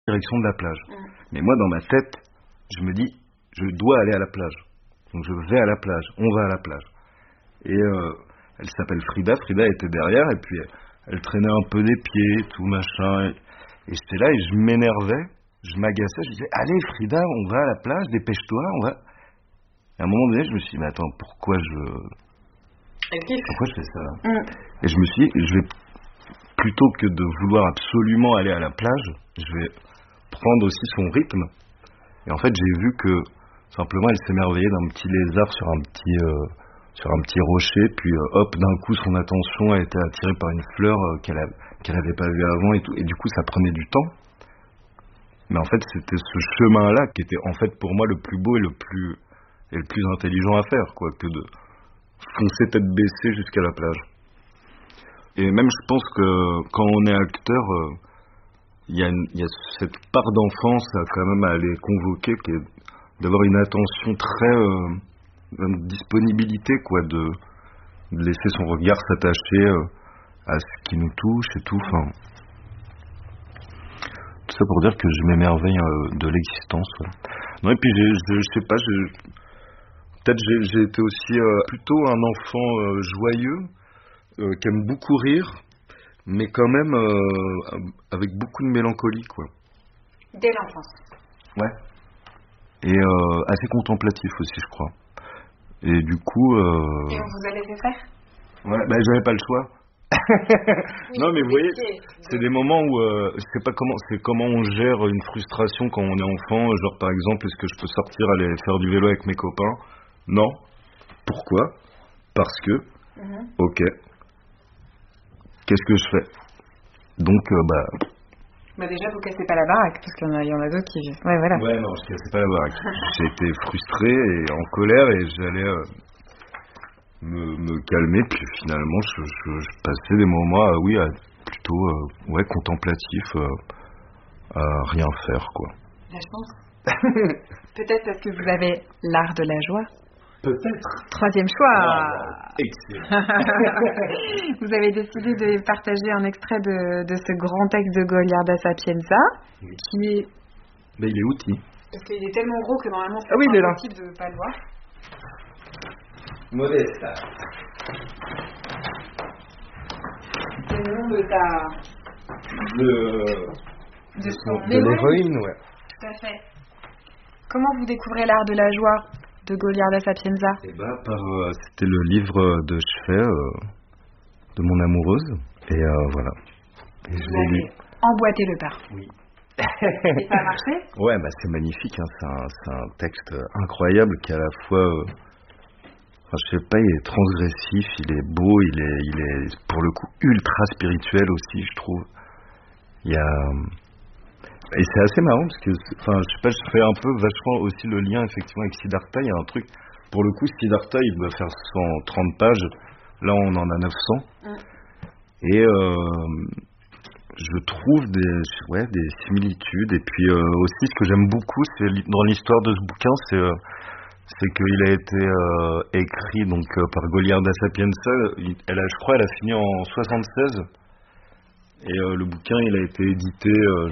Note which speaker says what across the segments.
Speaker 1: direction de la plage. Mais moi, dans ma tête, je me dis, je dois aller à la plage. Donc je vais à la plage, on va à la plage. Et elle s'appelle Frida. Frida était derrière et puis elle traînait un peu des pieds, tout machin. Et j'étais là et je m'énervais, je m'agaçais, je disais, allez Frida, on va à la plage, dépêche-toi, on va. Et à un moment donné, je me suis dit, mais attends, pourquoi je fais ça là Et je me suis dit, je vais, plutôt que de vouloir absolument aller à la plage, je vais prendre aussi son rythme. Et en fait, j'ai vu que simplement, elle s'émerveillait d'un petit lézard sur un petit rocher, puis hop, d'un coup, son attention a été attirée par une fleur qu'elle n'avait pas vue avant et tout. Et du coup, ça prenait du temps. Mais en fait, c'était ce chemin-là qui était en fait pour moi le plus beau et le plus intelligent à faire, quoi, que de foncer tête baissée jusqu'à la plage. Et même, je pense que quand on est acteur, il y a cette part d'enfance quand même à aller convoquer, qui est d'avoir une attention très une disponibilité, quoi, de laisser son regard s'attacher à ce qui nous touche et tout. Enfin, tout ça pour dire que je m'émerveille de l'existence. Ouais. Non, et puis je sais pas, peut-être j'ai été aussi plutôt un enfant joyeux, qui aime beaucoup rire, mais quand même avec beaucoup de mélancolie, quoi.
Speaker 2: Dès l'enfance.
Speaker 1: Ouais. Et assez contemplatif aussi, je crois. Et du coup...
Speaker 2: Et on vous a laissé faire ?
Speaker 1: Ouais, bah j'avais pas le choix. Oui, non, mais vous voyez, c'est des moments où c'est comment on gère une frustration quand on est enfant. Genre, par exemple, est-ce que je peux sortir, aller faire du vélo avec mes copains ? Non. Pourquoi ? Parce que... Ok. Qu'est-ce que je fais ? Donc,
Speaker 2: Bah déjà, vous cassez pas la baraque, parce qu'il y en a d'autres qui... Ouais, voilà.
Speaker 1: Ouais, non, je cassais pas la baraque. J'ai été frustré et en colère et j'allais me calmer. Puis finalement, je passais des moments, plutôt contemplatifs, à rien faire, quoi.
Speaker 2: La chance. Peut-être parce que vous avez l'art de la joie.
Speaker 1: Peut-être.
Speaker 2: Troisième choix.
Speaker 1: Excellent.
Speaker 2: Vous avez décidé de partager un extrait de ce grand texte de Goliarda Sapienza, qui est...
Speaker 1: Mais il est outil.
Speaker 2: Parce qu'il est tellement gros que normalement c'est impossible de ne pas le voir.
Speaker 1: Modesta.
Speaker 2: C'est le nom de
Speaker 1: de l'héroïne, ouais.
Speaker 2: Tout à fait. Comment vous découvrez l'art de la joie de Goliarda Sapienza?
Speaker 1: C'était le livre de chevet de mon amoureuse. Et voilà. Et je l'ai lu.
Speaker 2: Emboîté le pas.
Speaker 1: Oui.
Speaker 2: Et ça a marché?
Speaker 1: Ouais, c'est magnifique. Hein. C'est un texte incroyable qui est à la fois... je sais pas, il est transgressif, il est beau, il est pour le coup ultra spirituel aussi, je trouve. Il y a... Et c'est assez marrant parce que, je sais pas, je fais un peu vachement aussi le lien effectivement avec Siddhartha. Il y a un truc, pour le coup, Siddhartha, il doit faire 130 pages. Là, on en a 900. Et je trouve des similitudes. Et puis aussi, ce que j'aime beaucoup, c'est dans l'histoire de ce bouquin, c'est qu'il a été écrit donc par Goliarda Sapienza. Je crois, elle a fini en 76. Et le bouquin, il a été édité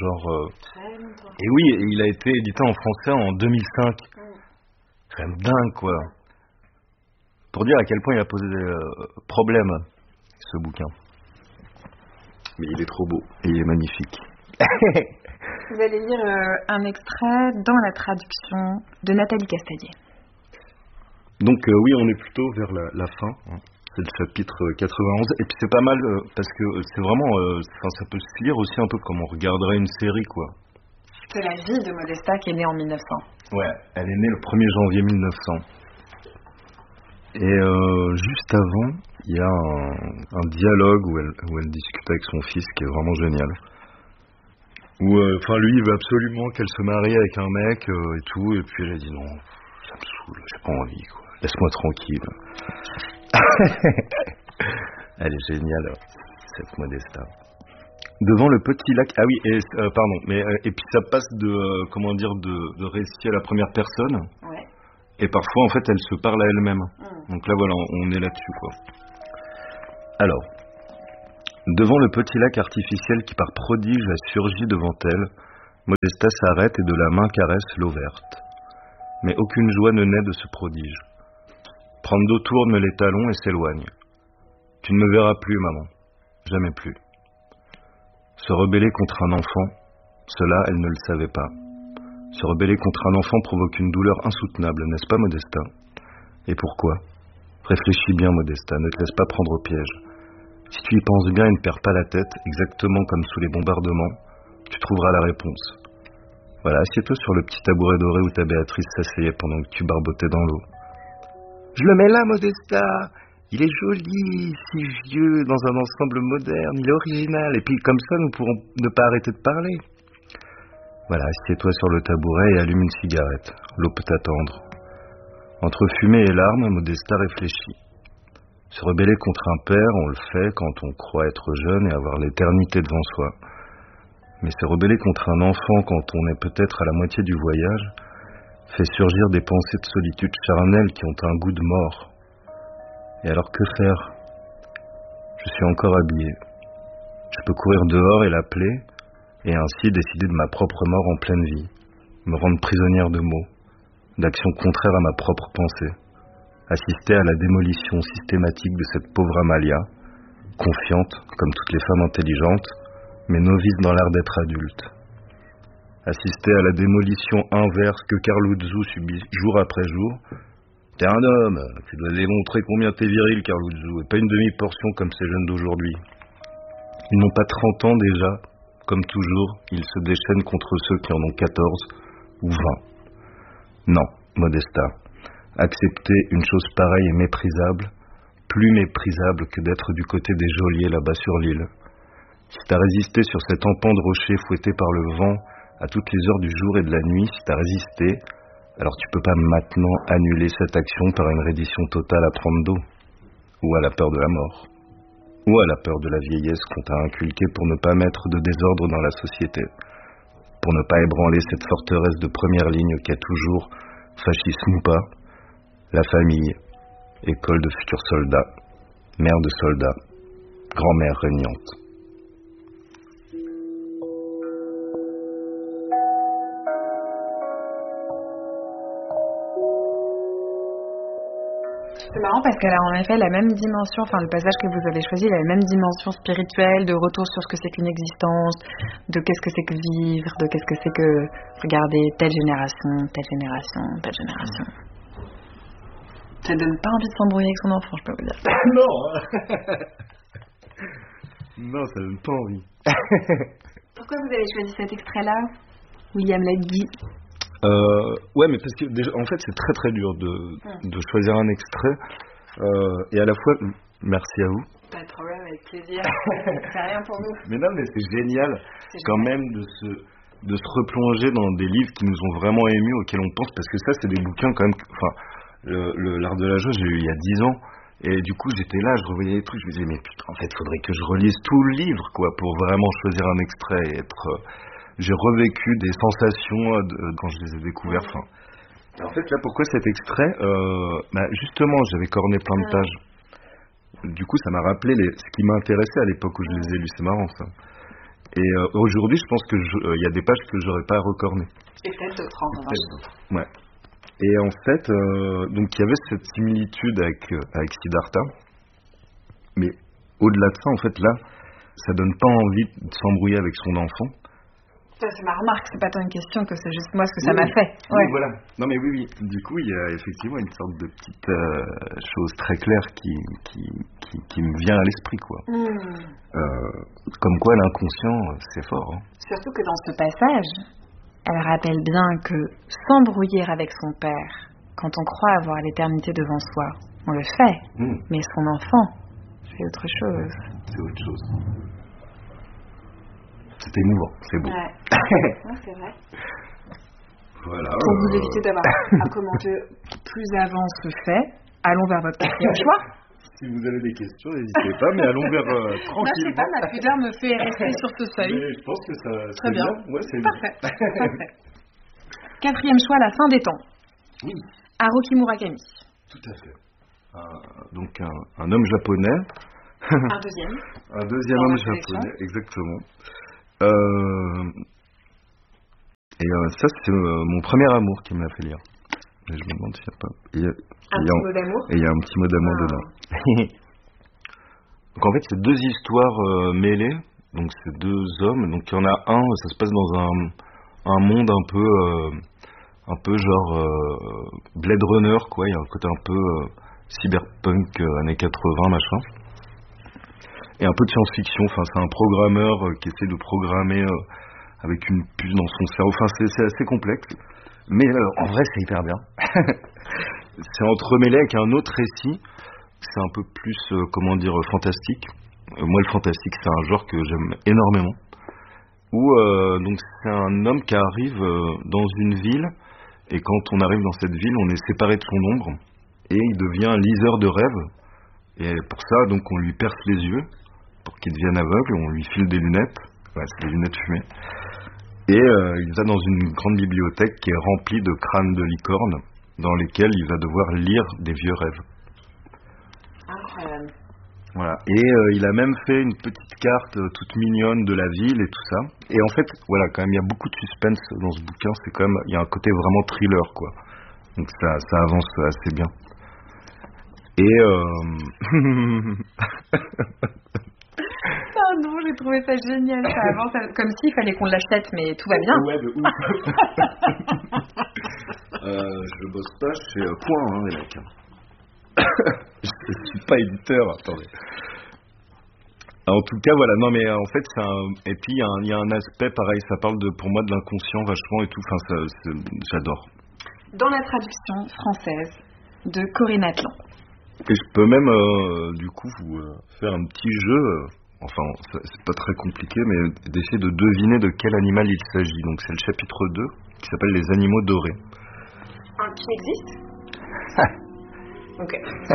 Speaker 1: Et oui, il a été édité en français en 2005. C'est quand même dingue, quoi. Pour dire à quel point il a posé des problèmes, ce bouquin. Mais il est trop beau et il est magnifique.
Speaker 2: Vous allez lire un extrait dans la traduction de Nathalie Castadier.
Speaker 1: Donc oui, on est plutôt vers la fin. C'est le chapitre 91. Et puis c'est pas mal parce que c'est vraiment... ça peut se lire aussi un peu comme on regarderait une série, quoi.
Speaker 2: C'est la vie de Modesta qui est née en 1900. Ouais,
Speaker 1: elle est née le 1er janvier 1900. Et juste avant, il y a un dialogue où elle discute avec son fils qui est vraiment génial. Où, lui, il veut absolument qu'elle se marie avec un mec et tout. Et puis elle a dit non, ça me saoule, j'ai pas envie, quoi. Laisse-moi tranquille. Elle est géniale, cette Modesta. Devant le petit lac. Ah oui, et puis ça passe de récit à la première personne.
Speaker 2: Ouais.
Speaker 1: Et parfois, en fait, elle se parle à elle-même. Donc là, voilà, on est là-dessus, quoi. Alors, devant le petit lac artificiel qui par prodige a surgi devant elle, Modesta s'arrête et de la main caresse l'eau verte. Mais aucune joie ne naît de ce prodige. Prando tourne les talons et s'éloigne. Tu ne me verras plus, maman. Jamais plus. Se rebeller contre un enfant, cela, elle ne le savait pas. Se rebeller contre un enfant provoque une douleur insoutenable, n'est-ce pas, Modesta? Et pourquoi? Réfléchis bien, Modesta, ne te laisse pas prendre au piège. Si tu y penses bien et ne perds pas la tête, exactement comme sous les bombardements, tu trouveras la réponse. Voilà, assieds-toi sur le petit tabouret doré où ta Béatrice s'asseyait pendant que tu barbotais dans l'eau. Je le mets là, Modesta. Il est joli, si vieux, dans un ensemble moderne, il est original. Et puis comme ça, nous pourrons ne pas arrêter de parler. Voilà, assieds-toi sur le tabouret et allume une cigarette. L'eau peut t'attendre. Entre fumée et larmes, Modesta réfléchit. Se rebeller contre un père, on le fait quand on croit être jeune et avoir l'éternité devant soi. Mais se rebeller contre un enfant quand on est peut-être à la moitié du voyage fait surgir des pensées de solitude charnelle qui ont un goût de mort. Et alors que faire? Je suis encore habillé. Je peux courir dehors et l'appeler, et ainsi décider de ma propre mort en pleine vie, me rendre prisonnière de mots, d'actions contraires à ma propre pensée, assister à la démolition systématique de cette pauvre Amalia, confiante, comme toutes les femmes intelligentes, mais novice dans l'art d'être adulte. Assister à la démolition inverse que Carluzzo subit jour après jour. T'es un homme, tu dois démontrer combien t'es viril, Carluzzo, et pas une demi-portion comme ces jeunes d'aujourd'hui. Ils n'ont pas 30 ans déjà, comme toujours, ils se déchaînent contre ceux qui en ont 14 ou 20. Non, Modesta, accepter une chose pareille est méprisable, plus méprisable que d'être du côté des geôliers là-bas sur l'île. Si t'as résisté sur cet empan de rocher fouetté par le vent à toutes les heures du jour et de la nuit, si t'as résisté, alors tu peux pas maintenant annuler cette action par une reddition totale à prendre d'eau, ou à la peur de la mort, ou à la peur de la vieillesse qu'on t'a inculquée pour ne pas mettre de désordre dans la société, pour ne pas ébranler cette forteresse de première ligne qu'est toujours, fascisme ou pas, la famille, école de futurs soldats, mère de soldats, grand-mère régnante.
Speaker 2: C'est marrant parce qu'elle a en effet la même dimension, enfin le passage que vous avez choisi, il a la même dimension spirituelle, de retour sur ce que c'est qu'une existence, de qu'est-ce que c'est que vivre, de qu'est-ce que c'est que regarder telle génération, telle génération, telle génération. Ça donne pas envie de s'embrouiller avec son enfant, je peux vous dire.
Speaker 1: Non. Non, ça donne pas envie.
Speaker 2: Pourquoi vous avez choisi cet extrait-là? William l'a dit.
Speaker 1: Ouais, mais parce que déjà, en fait, c'est très très dur de choisir un extrait. Et à la fois, merci à vous.
Speaker 2: Pas de problème, avec plaisir. C'est rien pour nous.
Speaker 1: Mais non, mais c'est génial quand même de se replonger dans des livres qui nous ont vraiment émus, auxquels on pense, parce que ça, c'est des bouquins quand même. Enfin, l'art de la joie, j'ai eu il y a 10 ans. Et du coup, j'étais là, je revoyais les trucs, je me disais, mais putain, en fait, faudrait que je relise tout le livre, quoi, pour vraiment choisir un extrait et être. J'ai revécu des sensations quand je les ai découverts. Enfin, en fait, là, pourquoi cet extrait justement, j'avais corné plein de pages. Du coup, ça m'a rappelé ce qui m'intéressait à l'époque où je les ai lus. C'est marrant, ça. Et aujourd'hui, je pense que y a des pages que j'aurais pas recornées.
Speaker 2: Et peut-être d'autres, en revanche.
Speaker 1: Ouais. Et en fait, donc il y avait cette similitude avec Siddhartha. Mais au-delà de ça, en fait, là, ça donne pas envie de s'embrouiller avec son enfant.
Speaker 2: C'est ma remarque, c'est pas tant une question que c'est juste moi ce que ça m'a fait.
Speaker 1: Ouais. Oui, voilà. Non mais oui. Du coup, il y a effectivement une sorte de petite chose très claire qui me vient à l'esprit, quoi. Comme quoi l'inconscient, c'est fort. Hein.
Speaker 2: Surtout que dans ce passage, elle rappelle bien que s'embrouiller avec son père, quand on croit avoir l'éternité devant soi, on le fait. Mais son enfant, c'est autre chose.
Speaker 1: C'est autre chose. C'est émouvant, c'est beau.
Speaker 2: Ouais, c'est vrai.
Speaker 1: Voilà.
Speaker 2: Pour vous éviter d'avoir à commenter plus avant ce fait, allons vers votre quatrième choix.
Speaker 1: Si vous avez des questions, n'hésitez pas, mais allons vers tranquillement.
Speaker 2: Moi, je sais pas, ma pudeur me fait rester sur ce seuil.
Speaker 1: Mais je pense que ça.
Speaker 2: Très bien.
Speaker 1: Ouais, c'est
Speaker 2: parfait. Parfait. Quatrième choix, la fin des temps.
Speaker 1: Oui.
Speaker 2: Haruki Murakami.
Speaker 1: Tout à fait. Donc un homme japonais.
Speaker 2: Un deuxième.
Speaker 1: Un deuxième homme japonais, exactement. Et ça, c'est mon premier amour qui me l'a fait lire. Et je me demande s'il n'y a pas...
Speaker 2: Un petit mot d'amour.
Speaker 1: Et il y a un petit mot d'amour dedans. Donc en fait, c'est deux histoires mêlées. Donc c'est deux hommes. Donc il y en a un, ça se passe dans un monde un peu genre Blade Runner, quoi. Il y a un côté un peu cyberpunk, années 80, machin. Et un peu de science-fiction. Enfin, c'est un programmeur qui essaie de programmer avec une puce dans son cerveau. Enfin, c'est assez complexe. Mais en vrai, c'est hyper bien. C'est entremêlé avec un autre récit. C'est un peu plus, fantastique. Moi, le fantastique, c'est un genre que j'aime énormément. Où donc c'est un homme qui arrive dans une ville, et quand on arrive dans cette ville, on est séparé de son ombre, et il devient un liseur de rêves. Et pour ça, donc, on lui perce les yeux pour qu'il devienne aveugle, on lui file des lunettes. Ouais, c'est des lunettes fumées. Et il va dans une grande bibliothèque qui est remplie de crânes de licorne, dans lesquels il va devoir lire des vieux rêves.
Speaker 2: Incroyable.
Speaker 1: Voilà. Et il a même fait une petite carte toute mignonne de la ville et tout ça. Et en fait, voilà, quand même, il y a beaucoup de suspense dans ce bouquin. C'est quand même, il y a un côté vraiment thriller, quoi. Donc ça avance assez bien. Et
Speaker 2: Oh non, j'ai trouvé ça génial. Ça avance comme s'il fallait qu'on l'achète, mais tout va bien.
Speaker 1: Ouais, de ouf. Je bosse pas chez Point, les mecs. Je suis pas éditeur, attendez. En tout cas, voilà, non mais en fait, et puis il y a un aspect pareil, ça parle pour moi de l'inconscient vachement et tout, enfin, j'adore.
Speaker 2: Dans la traduction française de Corinne Atlan.
Speaker 1: Et je peux même, du coup, vous faire un petit jeu, enfin, c'est pas très compliqué, mais d'essayer de deviner de quel animal il s'agit. Donc c'est le chapitre 2, qui s'appelle Les animaux dorés.
Speaker 2: Qui existe? Ok.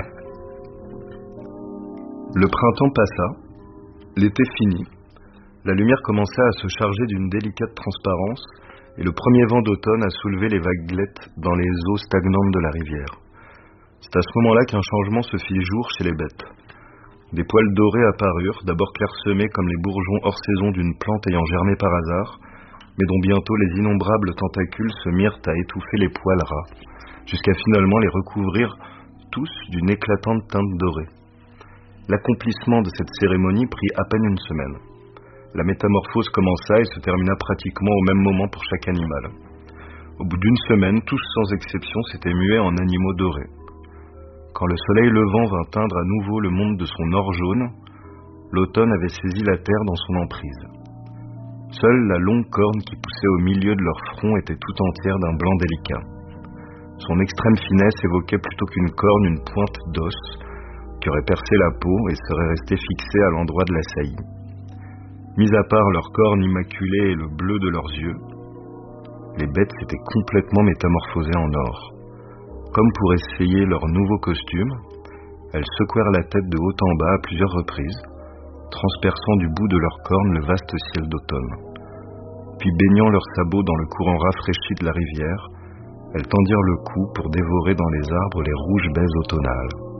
Speaker 1: Le printemps passa, l'été fini, la lumière commença à se charger d'une délicate transparence, et le premier vent d'automne a soulevé les vaguelettes dans les eaux stagnantes de la rivière. C'est à ce moment-là qu'un changement se fit jour chez les bêtes. Des poils dorés apparurent, d'abord clairsemés comme les bourgeons hors saison d'une plante ayant germé par hasard, mais dont bientôt les innombrables tentacules se mirent à étouffer les poils ras, jusqu'à finalement les recouvrir tous d'une éclatante teinte dorée. L'accomplissement de cette cérémonie prit à peine une semaine. La métamorphose commença et se termina pratiquement au même moment pour chaque animal. Au bout d'une semaine, tous sans exception s'étaient mués en animaux dorés. Quand le soleil levant vint teindre à nouveau le monde de son or jaune, l'automne avait saisi la terre dans son emprise. Seule la longue corne qui poussait au milieu de leur front était tout entière d'un blanc délicat. Son extrême finesse évoquait plutôt qu'une corne une pointe d'os qui aurait percé la peau et serait restée fixée à l'endroit de la saillie. Mis à part leur corne immaculée et le bleu de leurs yeux, les bêtes s'étaient complètement métamorphosées en or. Comme pour essayer leur nouveau costume, elles secouèrent la tête de haut en bas à plusieurs reprises, transperçant du bout de leur corne le vaste ciel d'automne. Puis baignant leurs sabots dans le courant rafraîchi de la rivière, elles tendirent le cou pour dévorer dans les arbres les rouges baies automnales.